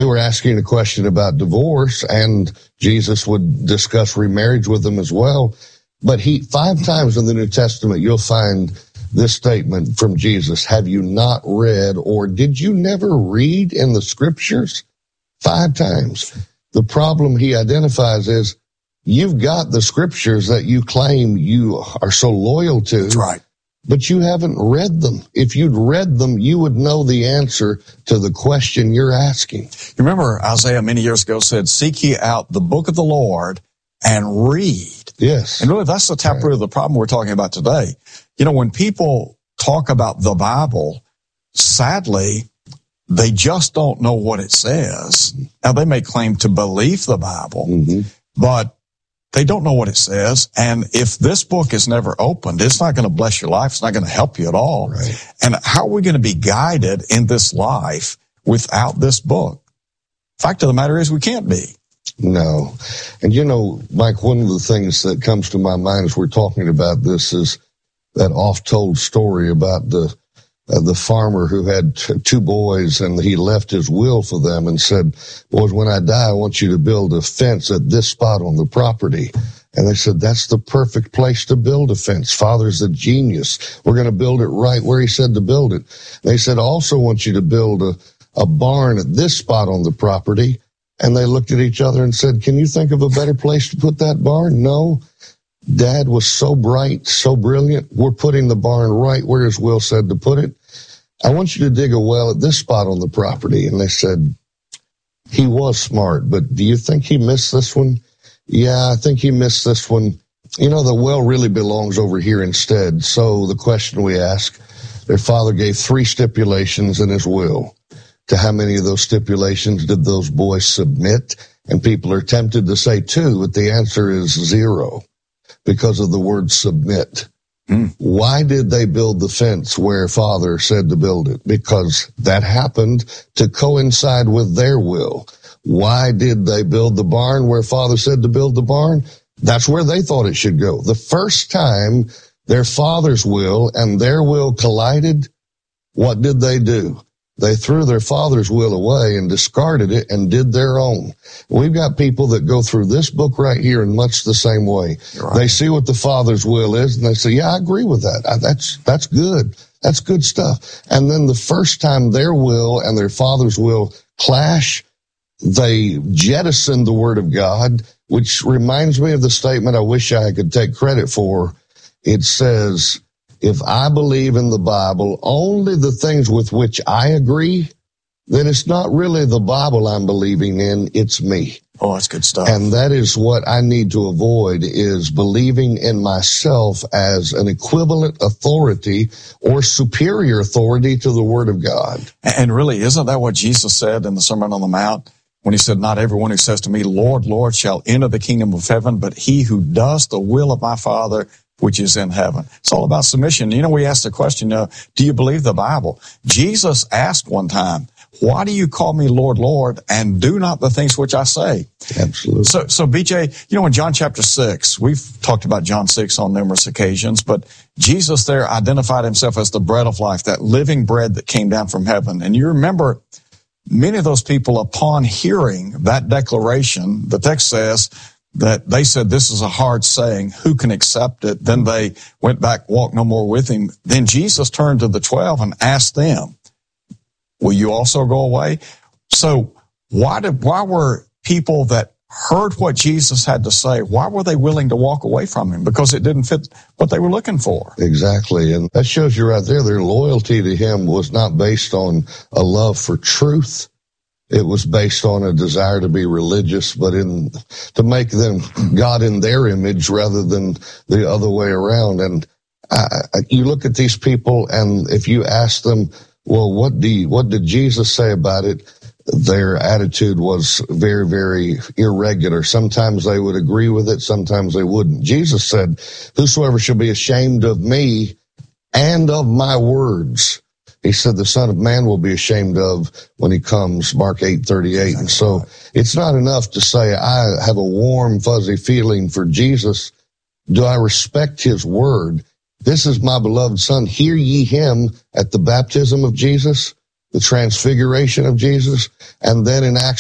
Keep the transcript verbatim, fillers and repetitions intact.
were asking a question about divorce, and Jesus would discuss remarriage with them as well. But he, five times in the New Testament, you'll find this statement from Jesus: have you not read, or did you never read in the scriptures? Five times. The problem he identifies is you've got the scriptures that you claim you are so loyal to. That's right. But you haven't read them. If you'd read them, you would know the answer to the question you're asking. You remember Isaiah many years ago said, seek ye out the book of the Lord and read. Yes. And really, that's the taproot of the problem we're talking about today. You know, when people talk about the Bible, sadly, they just don't know what it says. Now, they may claim to believe the Bible, mm-hmm. but they don't know what it says. And if this book is never opened, it's not going to bless your life. It's not going to help you at all. Right. And how are we going to be guided in this life without this book? Fact of the matter is we can't be. No. And you know, Mike, one of the things that comes to my mind as we're talking about this is that oft-told story about the uh, the farmer who had t- two boys, and he left his will for them and said, boys, when I die, I want you to build a fence at this spot on the property. And they said, that's the perfect place to build a fence. Father's a genius. We're going to build it right where he said to build it. They said, I also want you to build a, a barn at this spot on the property. And they looked at each other and said, can you think of a better place to put that barn? No. Dad was so bright, so brilliant. We're putting the barn right where his will said to put it. I want you to dig a well at this spot on the property. And they said, he was smart, but do you think he missed this one? Yeah, I think he missed this one. You know, the well really belongs over here instead. So the question we ask, their father gave three stipulations in his will. To how many of those stipulations did those boys submit? And people are tempted to say two, but the answer is zero because of the word submit. Mm. Why did they build the fence where Father said to build it? Because that happened to coincide with their will. Why did they build the barn where Father said to build the barn? That's where they thought it should go. The first time their father's will and their will collided, what did they do? They threw their father's will away and discarded it and did their own. We've got people that go through this book right here in much the same way. Right. They see what the father's will is and they say, yeah, I agree with that. I, that's, that's good. That's good stuff. And then the first time their will and their father's will clash, they jettison the word of God, which reminds me of the statement I wish I could take credit for. It says, if I believe in the Bible only the things with which I agree, then it's not really the Bible I'm believing in, it's me. Oh, that's good stuff. And that is what I need to avoid, is believing in myself as an equivalent authority or superior authority to the Word of God. And really, isn't that what Jesus said in the Sermon on the Mount? When he said, not everyone who says to me, Lord, Lord, shall enter the kingdom of heaven, but he who does the will of my Father which is in heaven. It's all about submission. You know, we asked the question, uh, do you believe the Bible? Jesus asked one time, why do you call me Lord, Lord, and do not the things which I say? Absolutely. So, so B J, you know, in John chapter six, we've talked about John six on numerous occasions, but Jesus there identified himself as the bread of life, that living bread that came down from heaven. And you remember many of those people, upon hearing that declaration, the text says, that they said, this is a hard saying, who can accept it? Then they went back, walked no more with him. Then Jesus turned to the twelve and asked them, will you also go away? So why did, why were people that heard what Jesus had to say, why were they willing to walk away from him? Because it didn't fit what they were looking for. Exactly. And that shows you right there, their loyalty to him was not based on a love for truth. It was based on a desire to be religious, but in to make them God in their image rather than the other way around. And I, you look at these people, and if you ask them, well, what do you, what did Jesus say about it? Their attitude was very, very irregular. Sometimes they would agree with it, sometimes they wouldn't. Jesus said, whosoever shall be ashamed of me and of my words, he said the Son of Man will be ashamed of when he comes, Mark eight thirty-eight. Exactly. And so it's not enough to say I have a warm, fuzzy feeling for Jesus. Do I respect his word? This is my beloved Son. Hear ye him at the baptism of Jesus, the transfiguration of Jesus, and then in Acts